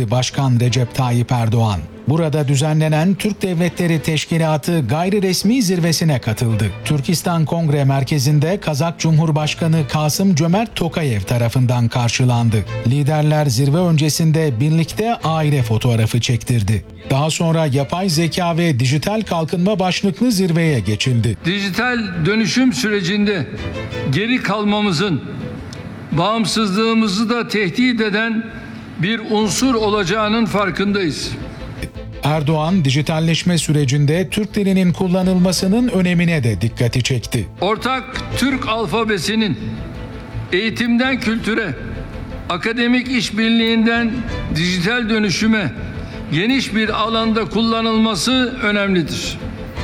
etti Başkan Recep Tayyip Erdoğan. Burada düzenlenen Türk Devletleri Teşkilatı gayri resmi zirvesine katıldı. Türkistan Kongre Merkezi'nde Kazak Cumhurbaşkanı Kasım-Cömert Tokayev tarafından karşılandı. Liderler zirve öncesinde birlikte aile fotoğrafı çektirdi. Daha sonra yapay zeka ve dijital kalkınma başlıklı zirveye geçildi. Dijital dönüşüm sürecinde geri kalmamızın bağımsızlığımızı da tehdit eden bir unsur olacağının farkındayız. Erdoğan, dijitalleşme sürecinde Türk dilinin kullanılmasının önemine de dikkati çekti. Ortak Türk alfabesinin eğitimden kültüre, akademik işbirliğinden dijital dönüşüme geniş bir alanda kullanılması önemlidir.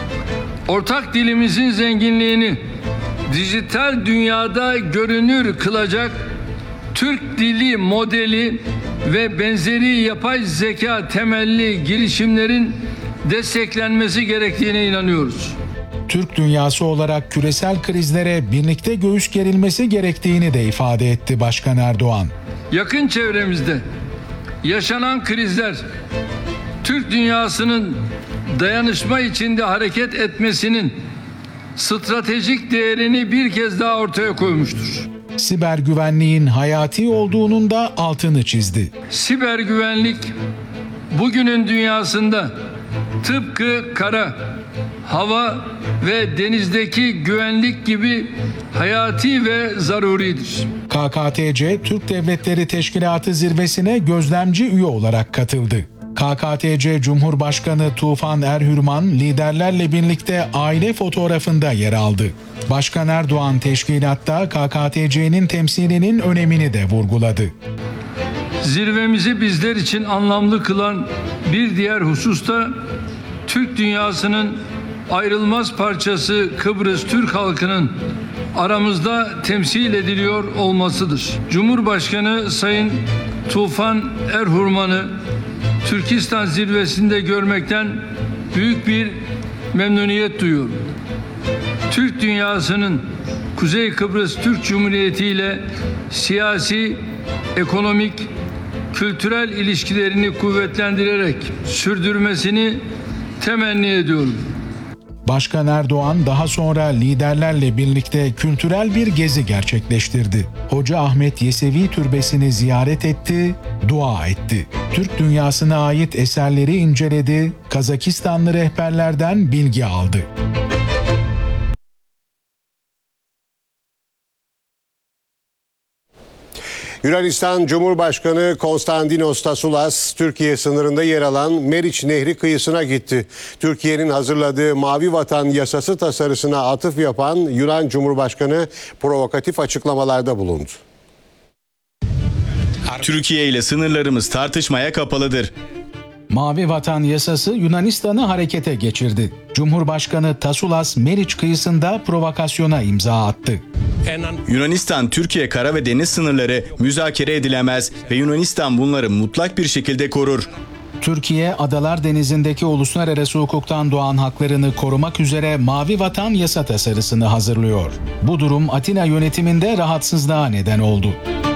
Ortak dilimizin zenginliğini dijital dünyada görünür kılacak Türk dili modeli ve benzeri yapay zeka temelli girişimlerin desteklenmesi gerektiğine inanıyoruz. Türk dünyası olarak küresel krizlere birlikte göğüs gerilmesi gerektiğini de ifade etti Başkan Erdoğan. Yakın çevremizde yaşanan krizler Türk dünyasının dayanışma içinde hareket etmesinin stratejik değerini bir kez daha ortaya koymuştur. Siber güvenliğin hayati olduğunun da altını çizdi. Siber güvenlik bugünün dünyasında tıpkı kara, hava ve denizdeki güvenlik gibi hayati ve zaruridir. KKTC, Türk Devletleri Teşkilatı zirvesine gözlemci üye olarak katıldı. KKTC Cumhurbaşkanı Tufan Erhürman liderlerle birlikte aile fotoğrafında yer aldı. Başkan Erdoğan teşkilatta KKTC'nin temsilinin önemini de vurguladı. Zirvemizi bizler için anlamlı kılan bir diğer husus da Türk dünyasının ayrılmaz parçası Kıbrıs Türk halkının aramızda temsil ediliyor olmasıdır. Cumhurbaşkanı Sayın Tufan Erhürman'ı Türkistan zirvesinde görmekten büyük bir memnuniyet duyuyorum. Türk dünyasının Kuzey Kıbrıs Türk Cumhuriyeti ile siyasi, ekonomik, kültürel ilişkilerini kuvvetlendirerek sürdürmesini temenni ediyorum. Başkan Erdoğan daha sonra liderlerle birlikte kültürel bir gezi gerçekleştirdi. Hoca Ahmet Yesevi Türbesi'ni ziyaret etti, dua etti. Türk dünyasına ait eserleri inceledi, Kazakistanlı rehberlerden bilgi aldı. Yunanistan Cumhurbaşkanı Konstantinos Tasoulas, Türkiye sınırında yer alan Meriç Nehri kıyısına gitti. Türkiye'nin hazırladığı Mavi Vatan yasası tasarısına atıf yapan Yunan Cumhurbaşkanı provokatif açıklamalarda bulundu. Türkiye ile sınırlarımız tartışmaya kapalıdır. Mavi Vatan yasası Yunanistan'ı harekete geçirdi. Cumhurbaşkanı Tasoulas Meriç kıyısında provokasyona imza attı. Yunanistan, Türkiye kara ve deniz sınırları müzakere edilemez ve Yunanistan bunları mutlak bir şekilde korur. Türkiye, Adalar Denizi'ndeki uluslararası hukuktan doğan haklarını korumak üzere Mavi Vatan yasa tasarısını hazırlıyor. Bu durum Atina yönetiminde rahatsızlığa neden oldu.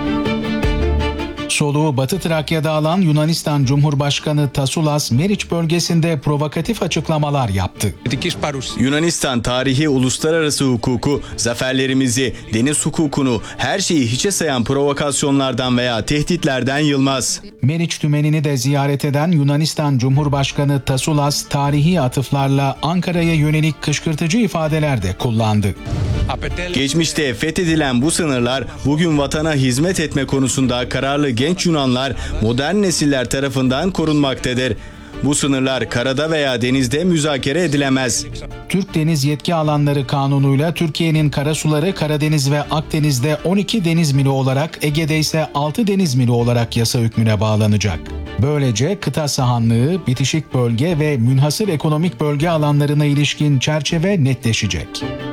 Soluğu Batı Trakya'da alan Yunanistan Cumhurbaşkanı Tasoulas, Meriç bölgesinde provokatif açıklamalar yaptı. Yunanistan tarihi uluslararası hukuku, zaferlerimizi, deniz hukukunu, her şeyi hiçe sayan provokasyonlardan veya tehditlerden yılmaz. Meriç tümenini de ziyaret eden Yunanistan Cumhurbaşkanı Tasoulas, tarihi atıflarla Ankara'ya yönelik kışkırtıcı ifadeler de kullandı. Geçmişte fethedilen bu sınırlar bugün vatana hizmet etme konusunda kararlı genç Yunanlar, modern nesiller tarafından korunmaktadır. Bu sınırlar karada veya denizde müzakere edilemez. Türk Deniz Yetki Alanları Kanunu'yla Türkiye'nin karasuları Karadeniz ve Akdeniz'de 12 deniz mili olarak, Ege'de ise 6 deniz mili olarak yasa hükmüne bağlanacak. Böylece kıta sahanlığı, bitişik bölge ve münhasır ekonomik bölge alanlarına ilişkin çerçeve netleşecek.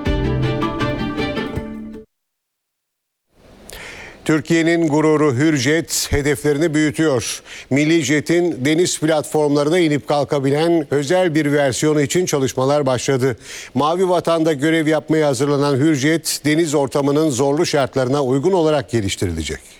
Türkiye'nin gururu Hürjet hedeflerini büyütüyor. Milli Jet'in deniz platformlarına inip kalkabilen özel bir versiyonu için çalışmalar başladı. Mavi Vatan'da görev yapmaya hazırlanan Hürjet, deniz ortamının zorlu şartlarına uygun olarak geliştirilecek.